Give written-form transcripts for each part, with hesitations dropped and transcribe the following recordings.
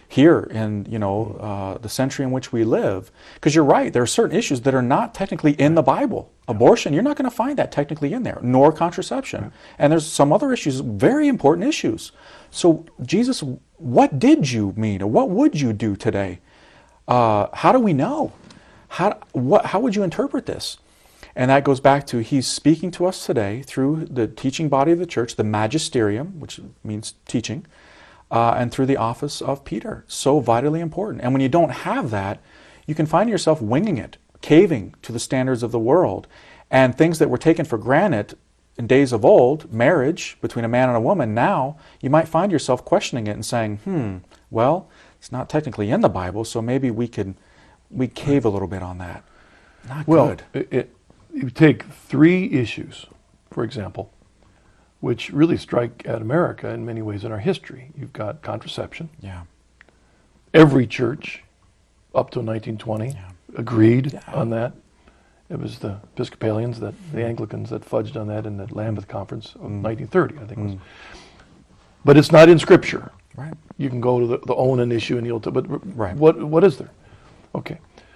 here in the century in which we live. Because you're right, there are certain issues that are not technically in the Bible. Abortion, you're not going to find that technically in there, nor contraception. Right. And there's some other issues, very important issues. So Jesus, what did you mean, or what would you do today? How do we know? How would you interpret this? And that goes back to, he's speaking to us today through the teaching body of the church, the magisterium, which means teaching, and through the office of Peter. So vitally important. And when you don't have that, you can find yourself winging it, caving to the standards of the world. And things that were taken for granted in days of old, marriage between a man and a woman, now you might find yourself questioning it and saying, well, it's not technically in the Bible, so maybe we cave a little bit on that. Not good. You take 3 issues, for example, which really strike at America in many ways in our history. You've got contraception. Yeah. Every church up till 1920 agreed on that. It was the Episcopalians, the Anglicans that fudged on that in the Lambeth Conference of 1930, I think it was. But it's not in Scripture. Right. You can go to the Onan issue in the Old Testament, but right. what is there? Okay.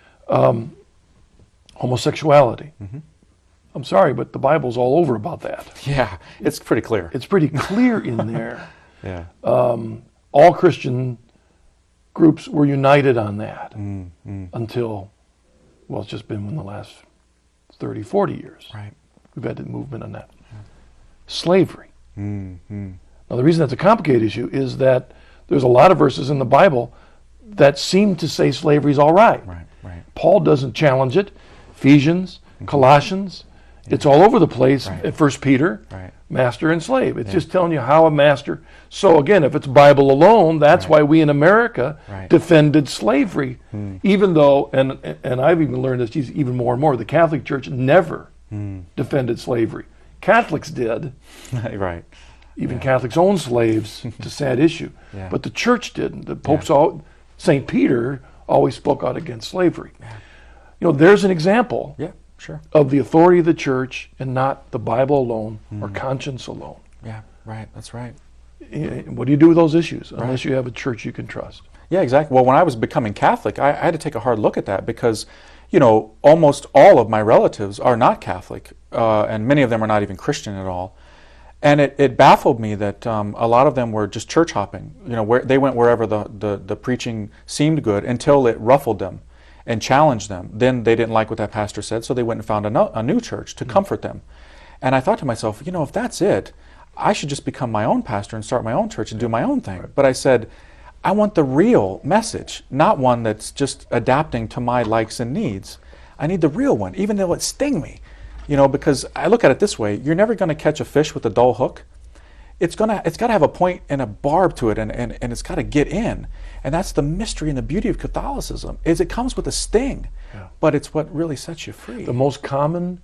Homosexuality. I'm sorry, but the Bible's all over about that. Yeah, it's pretty clear. It's pretty clear in there. Yeah. All Christian groups were united on that until, well, it's just been in the last 30, 40 years. Right. We've had the movement on that. Yeah. Slavery. Mm-hmm. Now, the reason that's a complicated issue is that there's a lot of verses in the Bible that seem to say slavery is all right. Right, right. Paul doesn't challenge it. Ephesians, Colossians, it's all over the place. Right. 1 Peter, right. Master and slave. It's just telling you how a master. So again, if it's Bible alone, that's why we in America defended slavery, even though, and I've even learned this even more and more, the Catholic Church never defended slavery. Catholics did. Right. Even Catholics owned slaves. It's a sad issue. Yeah. But the church didn't. The popes, St. Peter always spoke out against slavery. Yeah. There's an example of the authority of the church and not the Bible alone or conscience alone. Yeah, right. That's right. What do you do with those issues unless you have a church you can trust? Yeah, exactly. Well, when I was becoming Catholic, I had to take a hard look at that because, almost all of my relatives are not Catholic, and many of them are not even Christian at all. And it baffled me that a lot of them were just church hopping. Where they went wherever the preaching seemed good until it ruffled them and challenged them. Then they didn't like what that pastor said, so they went and found a new church to comfort them. And I thought to myself, if that's it, I should just become my own pastor and start my own church and do my own thing. Right. But I said, I want the real message, not one that's just adapting to my likes and needs. I need the real one, even though it sting me. Because I look at it this way, you're never going to catch a fish with a dull hook. It's got to have a point and a barb to it, and it's got to get in. And that's the mystery and the beauty of Catholicism, is it comes with a sting, but it's what really sets you free. The most common,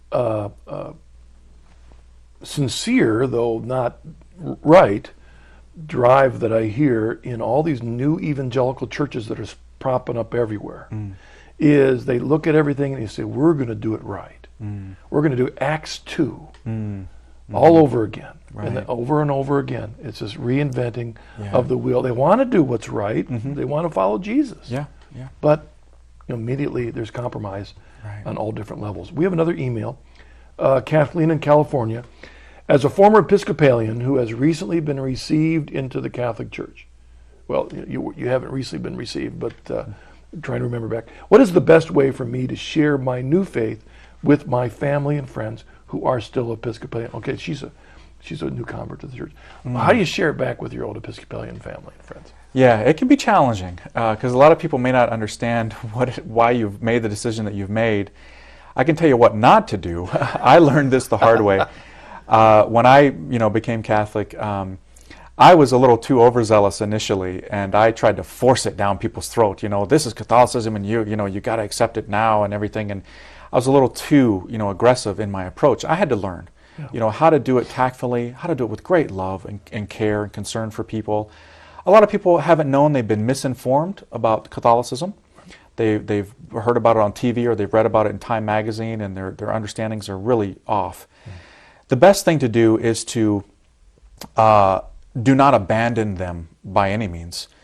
sincere, though not right, drive that I hear in all these new evangelical churches that are popping up everywhere is they look at everything and they say, we're going to do it right. We're going to do Acts 2 all over again. Right. And over and over again. It's this reinventing of the wheel. They want to do what's right. They want to follow Jesus. Yeah. But immediately there's compromise on all different levels. We have another email. Kathleen in California. As a former Episcopalian who has recently been received into the Catholic Church. Well, you haven't recently been received, but trying to remember back. What is the best way for me to share my new faith with my family and friends who are still Episcopalian? Okay, she's a new convert to the church. How do you share it back with your old Episcopalian family and friends? Yeah, it can be challenging because a lot of people may not understand why you've made the decision that you've made. I can tell you what not to do. I learned this the hard way. When I became Catholic, I was a little too overzealous initially, and I tried to force it down people's throat. This is Catholicism, and you got to accept it now and everything. And I was a little too aggressive in my approach. I had to learn, how to do it tactfully, how to do it with great love and care and concern for people. A lot of people haven't known they've been misinformed about Catholicism. They've heard about it on TV or they've read about it in Time magazine, and their understandings are really off. The best thing to do is to do not abandon them by any means.